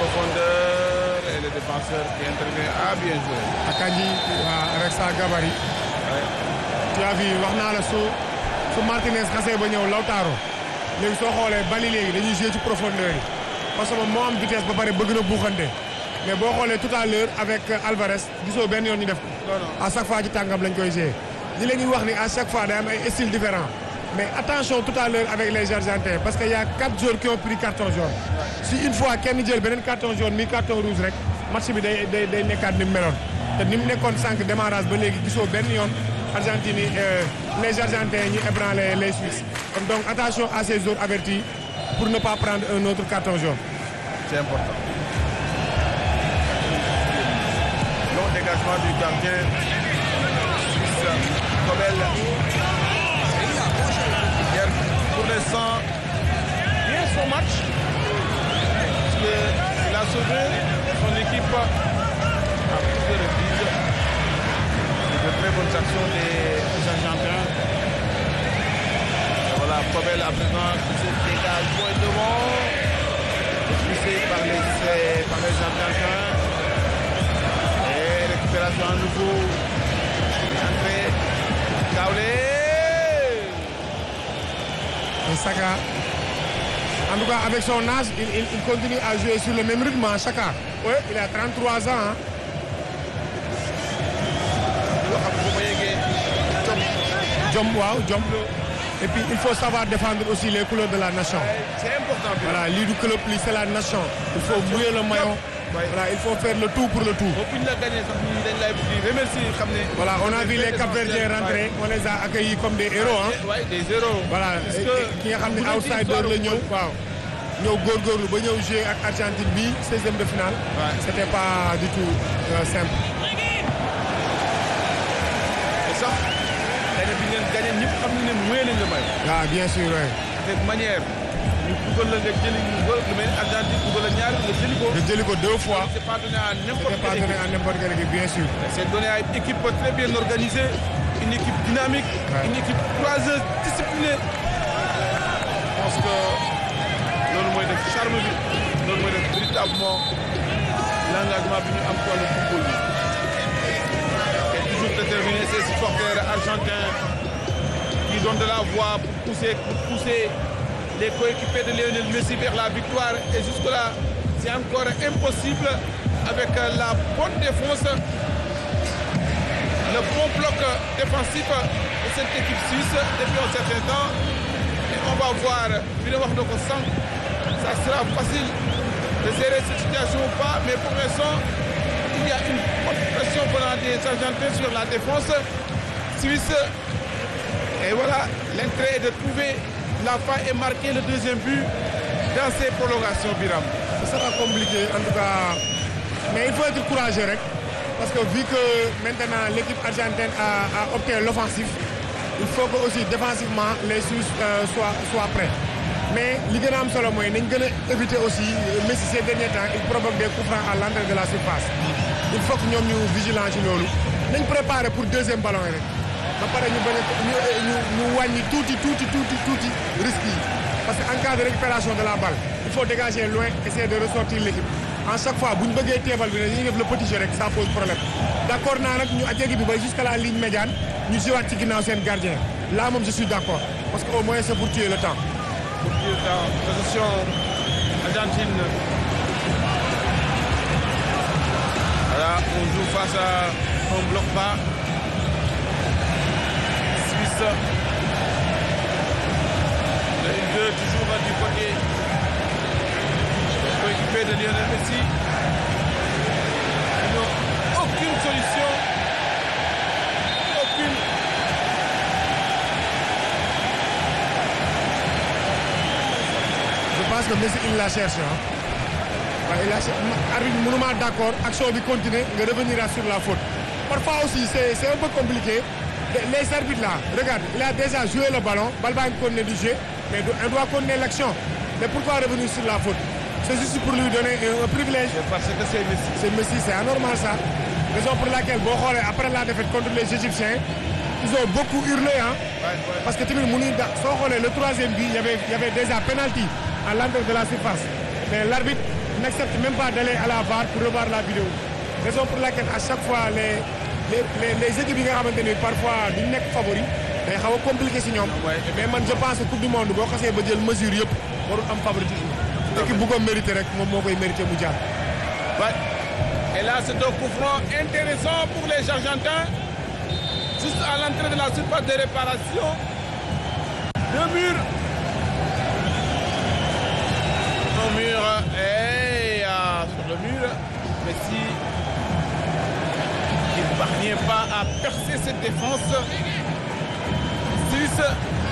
profondeur et le défenseur qui intervient a bien joué. Akanji avec sa gabarit. tu as vu wax naa la su Martinez xasee ba ñëw Lautaro léegi soo xoolee bali léegi dañuy jouer ci profondeur yi parce que moom moo am vitesse ba pare bëgg na buuxante mais boo xoolee tout à l'heure avec Alvarez gisoo benn yoon ñu def ko. à chaque fois ci tàngam lañ koy jouer. li la ñuy wax ni à chaque fois day am ay styles différents mais attention tout à l'heure avec les Argentins parce que y a 4 joueurs qui ont pris carton jaune. si une fois kenn jël beneen carton jaune mi carton rouge rek match bi day nekkaat ni mu meloon te ni mu nekkoon sànq démarrage ba léegi gisoo benn yoon Argentine yi les Argentins ñu ébranlé les Suisses kon donc attention à ces joueurs avertis pour ne pas prendre un autre carton jaune. C'est important. Long dégagement du gardien suisse Kobel. Pour l'instant, bien son match. Parce qu'il a sauvé son équipe à plusieurs reprises. De très bonnes actions des Argentins. Et voilà, Kobel à présent qui se dégage loin devant. Poussé par les Argentins. Et récupération à nouveau. Entrée. Kaolé. Et Saka, en tout cas avec son âge, il continue à jouer sur le même rythme. Saka, oui, il a 33 ans. Hein. Jom. Et puis il faut savoir défendre aussi les couleurs de la nation. C'est important. Voilà, l'île du club, c'est la nation. Il faut mouiller le maillot. Voilà, il faut faire le tout pour le tout. Voilà, on a vu les Cap-Verdiens rentrer, on les a accueillis comme des héros. Hein. Ouais, des héros. Voilà, qui a ramené outsider le ñëw. Waaw. ñëw góorgóorlu ba ñëw jouer ak Argentine bi 16e de finale. Ouais. C'était pas du tout simple. Et ça, gagné bi ngeen gagné ñëpp xam nañ ne mooy lañ la may. Ah, bien sûr, oui. Avec manière. ñu dugal la nga jëli ñu lu mel ni Argentine dugal la ñaari nga jëli ko. nga jëli ko 2 fois. C'est pas donné à n'importe quelle équipe. C'est pas donné à n'importe quelle équipe, bien sûr. C'est donné à une équipe très bien organisée, une équipe dynamique, ouais. Une équipe croiseuse, disciplinée. Je pense que loolu mooy def charme bi loolu mooy def véritablement l'engagement bi ñu am pour le football bi. Et toujours déterminer ces supporters argentins qui donnent de la voix pour pousser les coéquipiers de Lionel Messi vers la victoire. Et jusque-là, c'est encore impossible avec la bonne défense, le bon bloc défensif de cette équipe suisse depuis un certain temps. Et on va voir, ça sera facile de gérer cette situation ou pas, mais pour l'instant, il y a une forte pression venant des Argentins sur la défense suisse. Et voilà, l'intérêt est de trouver la fin et marquer le deuxième but dans ces prolongations, Biram. Ça sera compliqué, en tout cas. Mais il faut être courageux, Rek, parce que vu que maintenant l'équipe argentine a opté l'offensif, il faut que aussi défensivement les Suisses soient prêts. Mais li gën a am solo mooy nañ gën a éviter aussi Messi ces derniers temps il provoque des coups francs à l'entrée de la surface. Il faut que ñoom ñu vigilant ci loolu. nañ préparer pour deuxième ballon yi rek. ba pare ñu bañ a ñu wàññi tuuti risques yi parce que en cas de récupération de la balle il faut dégager loin essayer de ressortir l'équipe en chaque fois bu ñu bëggee teebal bi ne ñu def le petit jeu rek ça pose problème d'accord naa nag ñu ajegi bi ba jusqu'à la ligne médiane ñu jiwaat ci ginnaaw seen gardien là moom je suis d'accord parce que au moins c'est pour tuer le temps. Pour tuer le temps position Argentine. Voilà, on joue face à un bloc bas. Le 1-2 toujours du côté coéquipier de Lionel Messi. Ils n'ont aucune solution. Aucune. Je pense que Messi il la cherche. Il la cherche. Arbitre mënuma d'accord action bi continuer nga revenir sur la faute. Parfois aussi c'est un peu compliqué. Les arbitres là, regarde, il a déjà joué le ballon, balle va continuer du jeu, mais il doit continuer l'action. Mais pourquoi revenir sur la faute? C'est juste pour lui donner un privilège. Parce que c'est Messi. C'est Messi, c'est anormal ça. Raison pour laquelle, après la défaite contre les Égyptiens, ils ont beaucoup hurlé. Hein, parce que le troisième but, il y avait déjà penalty à l'entrée de la surface. Mais l'arbitre n'acceptent même pas d'aller à la VAR pour revoir la vidéo. Raison pour laquelle à chaque fois les équipes yi nga xamante ni parfois duñ nekk favori day xaw a compliqué si ñoom. mais man je pense que coupe du monde boo xasee ba jël mesure yëpp warul am favoritisme. équipe bu ko mérité rek moom moo koy mérité mu jàll. Et là, c'est un coup franc intéressant pour les Argentins. Juste à l'entrée de la surface de réparation. Deux murs. Un mur et sur le mur, Messi qui ne parvient pas à percer cette défense suisse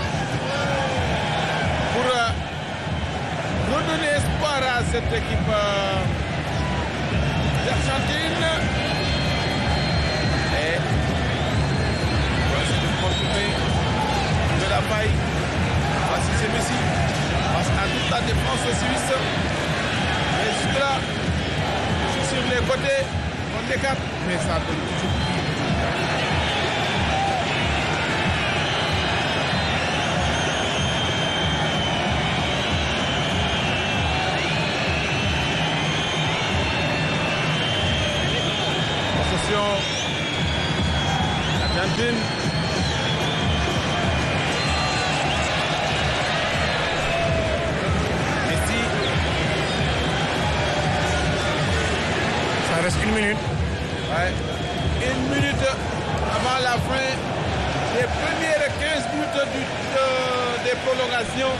pour redonner espoir à cette équipe d'Argentine. Et voici le continuer de la faille. Voici c'est Messi. Face à toute la défense suisse. Et jusque-là, sur les côtés, on décap. Mais ça donne toujours. Argentine. Messi. Ça reste une minute. Ouais. Une minute avant la fin des premières 15 minutes des prolongations.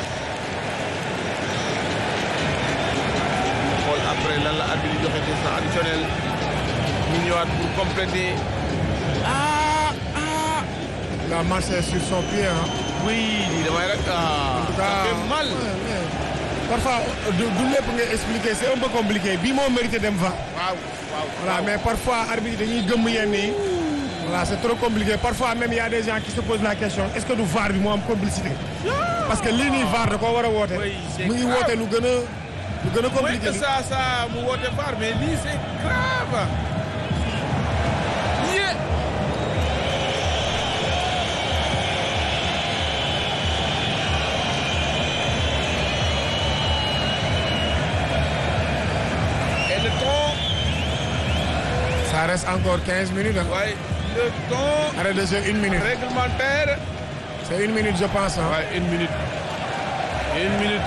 Après là, l'arbitre du temps additionnel. Mignoat pour compléter. La marche est sur son pied. Hein. Oui, il devrait être. Ça fait mal. Parfois, du lépp nga expliquer c'est un peu compliqué bii moo mérité dem va. Voilà, mais parfois arbitre dañuy gëmm yenn yi. Voilà, c'est trop compliqué. Parfois même il y a des gens qui se posent la question est-ce que du VAR bi moo am complicité. Parce que lii nii VAR da koo war a woote. mu ngi woote lu gën a compliqué. Oui, que ça mu woote VAR mais lii c'est grave. Ça reste encore 15 minutes. Hein. Ouais, le temps. Arrêt de jeu, une minute. Réglementaire. C'est une minute, je pense. Hein. Ouais, une minute. Une minute.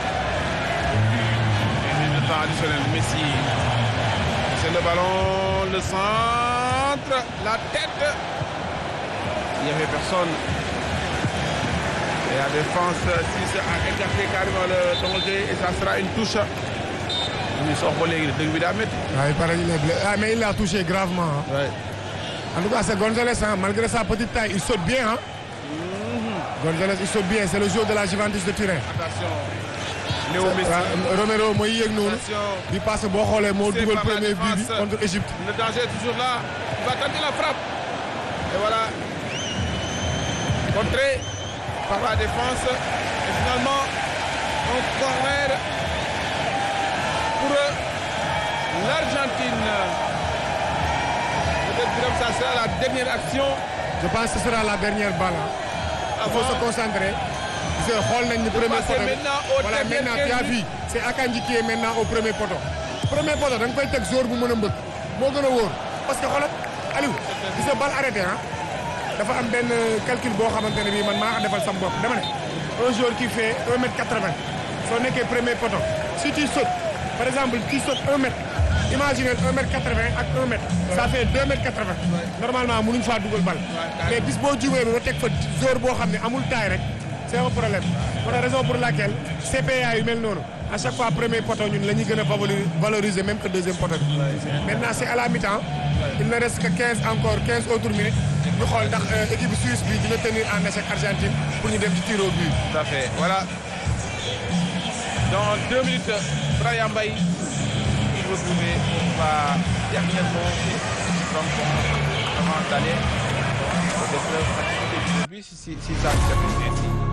Une minute de temps additionnel. Messi. C'est le ballon, le centre, la tête. Il n'y avait personne. Et la défense suisse a écarté carrément le danger et ça sera une touche. Mais il l'a touché gravement. Hein. Ouais. En tout cas, c'est Gonzalez, hein. Malgré sa petite taille, il saute bien. Hein. Gonzalez, il saute bien. C'est le joueur de la Juventus de Turin. Attention. Léo Messi. Romero, moi, il passe bon rôle, il double premier but contre l'Égypte. Le danger est toujours là. Il va tenter la frappe. Et voilà. Contré par la défense. Et finalement, un corner pour l'Argentine. Peut-être que ça sera la dernière action. Je pense que ce sera la dernière balle. Il faut se concentrer. C'est le premier poteau. Voilà, maintenant, tu as vu. C'est Akanji qui est maintenant au premier poteau. Premier poteau, donc il faut que joueur bu mën a mbëkk moo gën a wóor parce que xoolal Aliou gis nga balle arrêté ah dafa am benn calcul boo xamante ne bii man maa ko defal sama bopp dama ne un joueur qui fait 1m80 soo nekkee premier poteau si tu sautes par exemple tu sautes 1 mètre imaginez 1m80 ak 1 mètre ça fait 2m80 normalement mënuñ faa dugal balle mais bis boo jugee ba teg fa joueur boo xam ne amul taille rek c'est un problème. Pour la raison pour laquelle CPA yu mel noonu à chaque fois premier poteau ñun la ñuy gën a valoriser même que deuxième poteau bi. Maintenant c'est à la mi-temps. Il ne reste que 15 autres minutes ñu xool ndax équipe suisse bi dina tenir en échec Argentine pour ñu dem ci tir au but. Tout à fait. Voilà. Dans 2 minutes, Brahim Mbaye il retrouvait pas dernièrement avant d'aller au dessert si ça se fait ainsi.